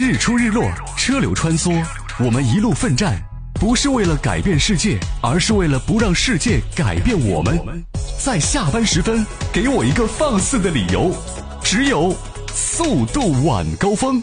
日出日落，车流穿梭，我们一路奋战，不是为了改变世界，而是为了不让世界改变我们。在下班时分，给我一个放肆的理由，只有速度晚高峰。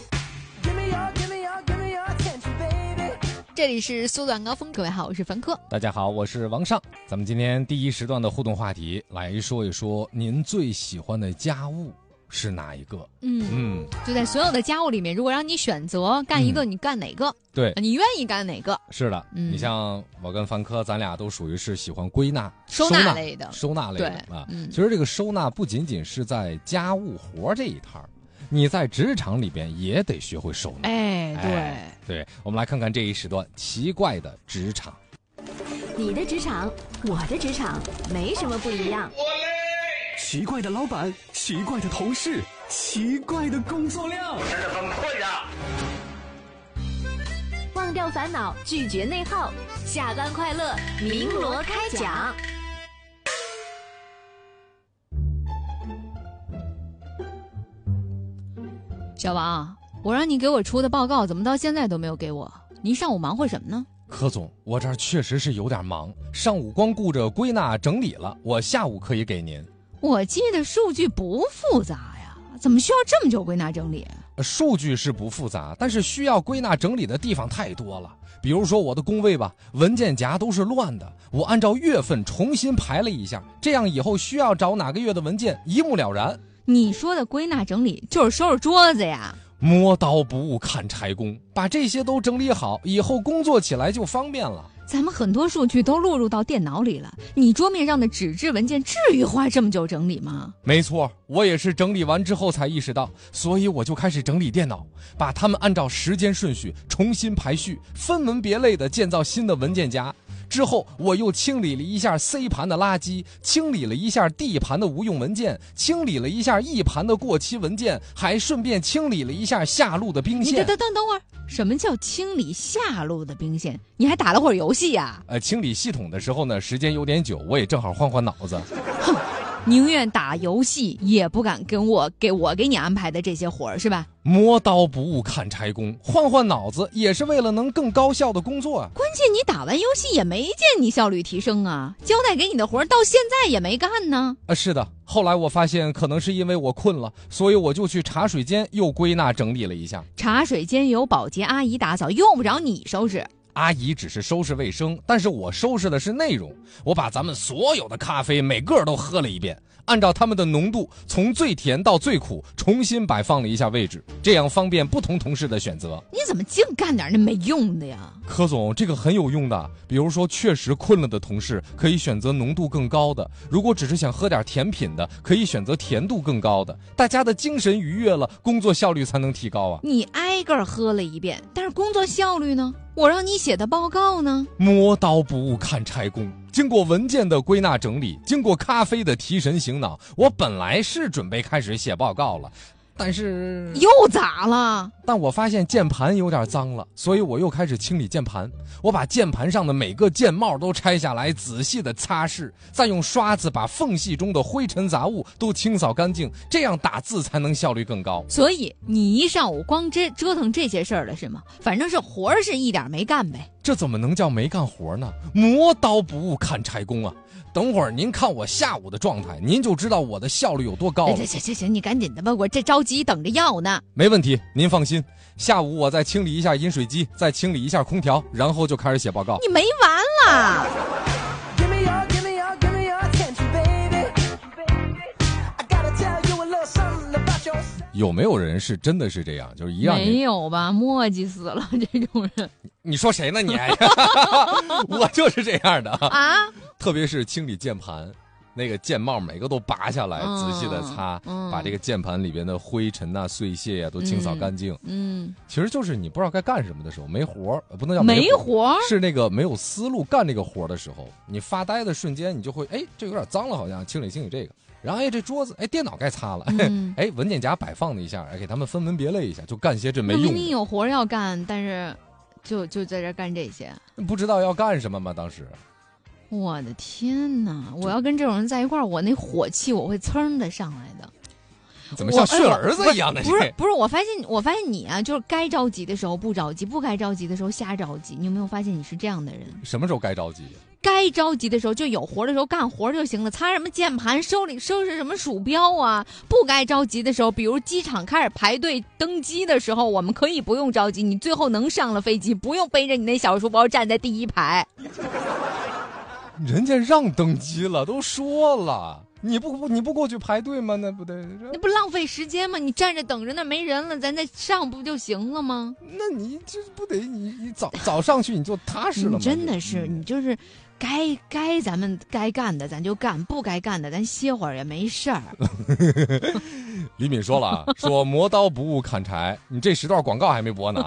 这里是速度晚高峰，各位好，我是凡科。 大家好，我是王尚。咱们今天第一时段的互动话题来说一说，您最喜欢的家务是哪一个？ 就在所有的家务里面，如果让你选择干一个，你干哪个？ 对， 你愿意干哪个？ 是的，你像我跟凡科，咱俩都属于是喜欢归纳、 收纳类的对啊。其实这个收纳不仅仅是在家务活这一摊儿，你在职场里边也得学会收纳。对，我们来看看这一时段奇怪的职场。 你的职场，我的职场，没什么不一样。 奇怪的老板，奇怪的同事，奇怪的工作量，真的很困扰。 忘掉烦恼，拒绝内耗，下班快乐，鸣锣开讲。 小王，我让你给我出的报告怎么到现在都没有给我？你上午忙活什么呢？ 柯总，我这儿确实是有点忙，上午光顾着归纳整理了，我下午可以给您。 我记得数据不复杂呀，怎么需要这么久归纳整理？ 数据是不复杂，但是需要归纳整理的地方太多了。比如说我的工位吧，文件夹都是乱的，我按照月份重新排了一下，这样以后需要找哪个月的文件一目了然。 你说的归纳整理就是收拾桌子呀？ 摸刀不误看柴工，把这些都整理好，以后工作起来就方便了。 咱们很多数据都录入到电脑里了，你桌面上的纸质文件至于花这么久整理吗？ 没错，我也是整理完之后才意识到，所以我就开始整理电脑，把它们按照时间顺序重新排序，分门别类地建造新的文件夹。之后我又清理了一下 C 盘的垃圾，清理了一下 D 盘的无用文件，清理了一下 E 盘的过期文件，还顺便清理了一下下路的兵线。 你等会儿，什么叫清理下路的兵线？你还打了会儿游戏呀？ 清理系统的时候呢，时间有点久，我也正好换换脑子。 哼，宁愿打游戏也不敢给你安排的这些活儿，是吧？ 摸刀不误看柴工，换换脑子也是为了能更高效的工作啊。 关键你打完游戏也没见你效率提升啊，交代给你的活儿到现在也没干呢。 是的，后来我发现可能是因为我困了，所以我就去茶水间又归纳整理了一下。 茶水间有保洁阿姨打扫，用不着你收拾。 阿姨只是收拾卫生，但是我收拾的是内容。我把咱们所有的咖啡每个都喝了一遍，按照它们的浓度从最甜到最苦重新摆放了一下位置，这样方便不同同事的选择。 你怎么净干点那没用的呀？ 柯总，这个很有用的。比如说确实困了的同事可以选择浓度更高的，如果只是想喝点甜品的，可以选择甜度更高的。大家的精神愉悦了，工作效率才能提高啊。 你挨个喝了一遍，但是工作效率呢？我让你写的报告呢？ 摸刀不误看柴工，经过文件的归纳整理，经过咖啡的提神醒脑，我本来是准备开始写报告了，但是又咋了？ 但我发现键盘有点脏了，所以我又开始清理键盘。我把键盘上的每个键帽都拆下来，仔细的擦拭，再用刷子把缝隙中的灰尘杂物都清扫干净，这样打字才能效率更高。 所以你一上午光折腾这些事儿了是吗？反正是活儿是一点没干呗。 这怎么能叫没干活呢？磨刀不误看柴工啊！等会儿您看我下午的状态，您就知道我的效率有多高了。 行，你赶紧的吧，我这着急等着要呢。 没问题，您放心。下午我再清理一下饮水机，再清理一下空调，然后就开始写报告。 你没完了！ 有没有人是真的是这样？就是一让你没有吧，磨叽死了这种人。 你说谁呢你？我就是这样的啊！ 特别是清理键盘，那个键帽每个都拔下来，仔细的擦，把这个键盘里边的灰尘啊、碎屑啊都清扫干净。其实就是你不知道该干什么的时候，没活，不能叫没活，是那个没有思路干这个活的时候，你发呆的瞬间，你就会这有点脏了，好像清理这个。然后这桌子电脑该擦了，文件夹摆放了一下，给他们分门别类一下，就干些这没用的。 明明有活要干，但是就在这干这些， 不知道要干什么吗？当时我的天哪！我要跟这种人在一块儿，我那火气我会噌的上来的。 怎么像训儿子一样的？ 不是，我发现你啊，就是该着急的时候不着急，不该着急的时候瞎着急。你有没有发现你是这样的人？ 什么时候该着急？ 该着急的时候就有活的时候干活就行了，擦什么键盘，收拾什么鼠标啊？不该着急的时候，比如机场开始排队登机的时候，我们可以不用着急，你最后能上了飞机，不用背着你那小书包站在第一排。 人家让登机了，都说了，你不过去排队吗？那不得， 那不浪费时间吗？你站着等着那没人了，咱再上不就行了吗？ 那你这不得你早上去你就踏实了吗？ 你真的是，你就是该咱们该干的咱就干，不该干的咱歇会儿也没事儿。 李敏说了，说磨刀不误砍柴，你这10段广告还没播呢。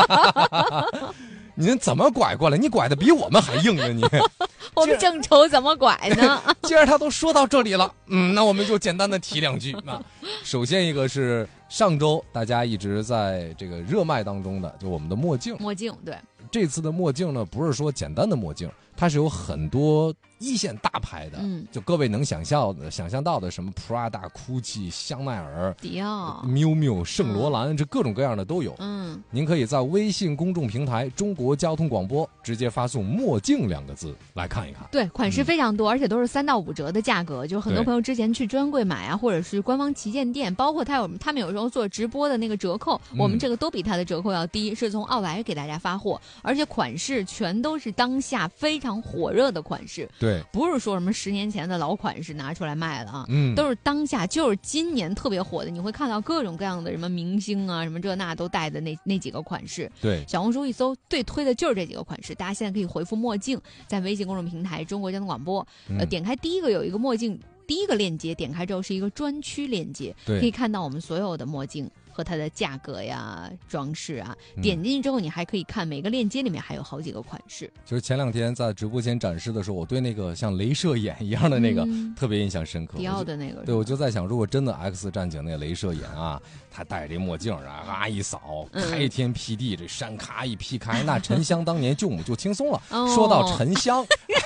你怎么拐过来？你拐的比我们还硬呢！你， 我们正愁怎么拐呢？ 既然他都说到这里了，那我们就简单的提2句啊。首先一个是上周大家一直在这个热卖当中的，就我们的墨镜。 墨镜，对， 这次的墨镜呢，不是说简单的墨镜，它是有很多一线大牌的，就各位能想象到的，什么 Prada、GUCCI、香奈儿、 迪奥、 miu miu、圣罗兰，这各种各样的都有。您可以在微信公众平台中国交通广播直接发送墨镜2个字来看一看。 对，款式非常多，而且都是3到5折的价格，就很多朋友之前去专柜买啊，或者是官方旗舰店，包括他们有时候做直播的那个折扣，我们这个都比他的折扣要低，是从奥莱给大家发货，而且款式全都是当下非常火热的款式。 对， 不是说什么10年前的老款式拿出来卖了啊，都是当下就是今年特别火的，你会看到各种各样的什么明星啊，什么这那都带的那几个款式。 对， 小红书一搜，最推的就是这几个款式。大家现在可以回复墨镜，在微信公众平台中国交通广播，点开第一个有一个墨镜，第一个链接点开之后是一个专区链接，可以看到我们所有的墨镜和它的价格呀、装饰啊。点进去之后，你还可以看每个链接里面还有好几个款式。 就是前2天在直播间展示的时候，我对那个像镭射眼一样的那个特别印象深刻。 迪奥的那个， 对，我就在想，如果真的 X 战警那个镭射眼啊，他戴着这墨镜啊一扫，开天辟地，这山咔一劈开，那沉香当年救母就轻松了。说到沉香，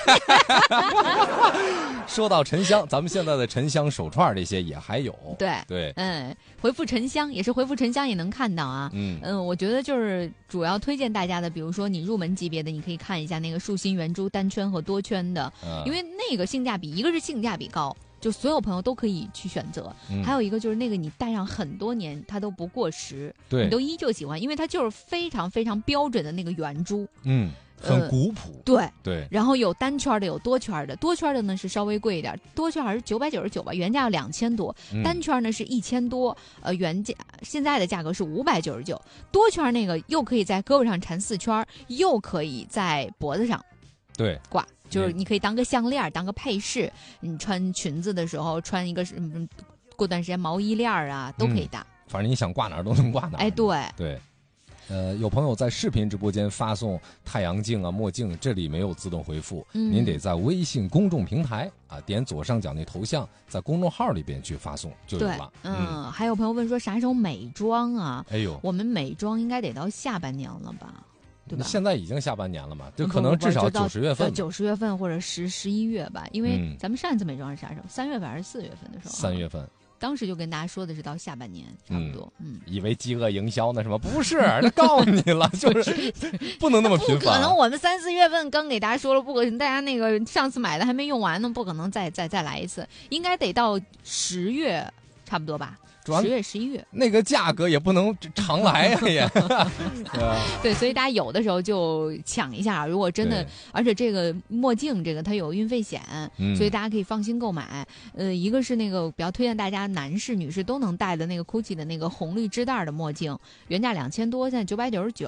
说到沉香，咱们现在的沉香手串这些也还有。对， 回复沉香也是回复沉香也能看到啊。我觉得就是主要推荐大家的，比如说你入门级别的，你可以看一下那个树心圆珠单圈和多圈的，因为那个性价比，一个是性价比高，就所有朋友都可以去选择，还有一个就是那个你戴上很多年它都不过时，你都依旧喜欢，因为它就是非常非常标准的那个圆珠。 很古朴。对， 然后有单圈的，有多圈的，多圈的呢是稍微贵一点，多圈还是999吧，原价要2000多，单圈呢是1000多，原价现在的价格是599，多圈那个又可以在胳膊上缠4圈，又可以在脖子上挂，就是你可以当个项链，当个配饰，你穿裙子的时候穿一个过段时间毛衣链啊都可以搭， 反正你想挂哪儿都能挂哪儿。对。有朋友在视频直播间发送太阳镜啊、墨镜，这里没有自动回复，您得在微信公众平台点左上角那头像，在公众号里边去发送就有了。 还有朋友问说啥时候美妆啊？ 哎呦， 我们美妆应该得到下半年了吧？对吧？ 现在已经下半年了嘛，就可能至少90月份 ，90月份或者11月吧，因为咱们上一次美妆是啥时候？3月份还是4月份的时候？3 月份。 当时就跟大家说的是到下半年差不多， 以为饥饿营销呢是吗？不是，那告诉你了，就是不能那么频繁。 不可能，我们3、4月份刚给大家说了，不可能，大家那个上次买的还没用完呢，不可能再来一次，应该得到10月差不多吧。10月、11月， 那个价格也不能常来呀也。 对，所以大家有的时候就抢一下，如果真的，而且这个墨镜这个它有运费险，所以大家可以放心购买。一个是那个比较推荐大家男士、女士都能戴的那个 GUCCI 的那个红绿织带的墨镜，原价2000多，现在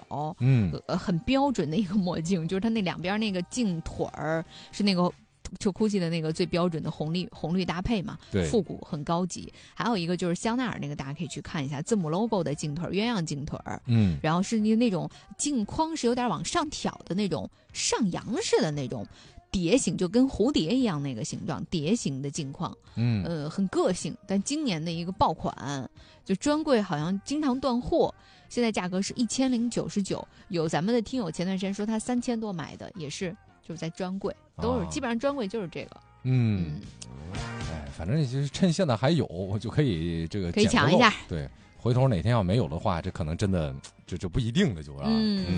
999，很标准的一个墨镜，就是它那两边那个镜腿儿是那个。就 GUCCI 的那个最标准的红绿搭配嘛，复古很高级。还有一个就是香奈儿那个，大家可以去看一下字母 logo 的镜腿，鸳鸯镜腿，然后是那种镜框是有点往上挑的那种上扬式的那种蝶形，就跟蝴蝶一样那个形状，蝶形的镜框，很个性。但今年的一个爆款，就专柜好像经常断货，现在价格是1099。有咱们的听友前段时间说他3000多买的，也是就是在专柜。都是基本上专柜就是这个， 反正就是趁现在还有，我就可以这个可以抢一下。 对，回头哪天要没有的话，这可能真的这不一定的就啊。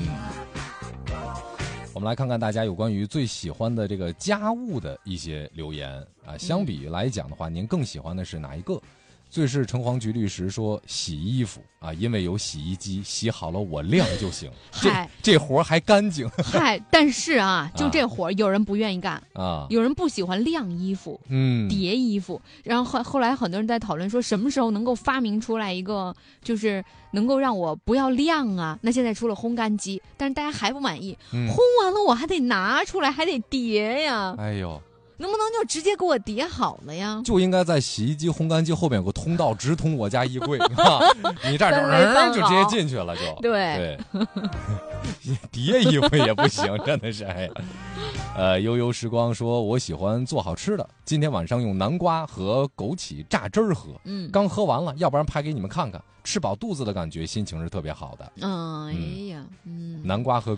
我们来看看大家有关于最喜欢的这个家务的一些留言啊。相比来讲的话，您更喜欢的是哪一个？最是橙黄橘律师说洗衣服啊，因为有洗衣机，洗好了我晾就行。这活还干净。 嗨，但是啊，就这活有人不愿意干啊，有人不喜欢晾衣服，叠衣服。然后后来很多人在讨论说，什么时候能够发明出来一个，就是能够让我不要晾啊？那现在出了烘干机，但是大家还不满意，烘完了我还得拿出来，还得叠呀。 哎呦。 能不能就直接给我叠好了呀？ 就应该在洗衣机、烘干机后面有个通道直通我家衣柜，你这儿就直接进去了就。 对， 叠衣服也不行，真的是哎呀。悠悠时光说，我喜欢做好吃的，今天晚上用南瓜和枸杞榨汁儿喝，刚喝完了，要不然拍给你们看看，吃饱肚子的感觉，心情是特别好的。 哎呀， 南瓜和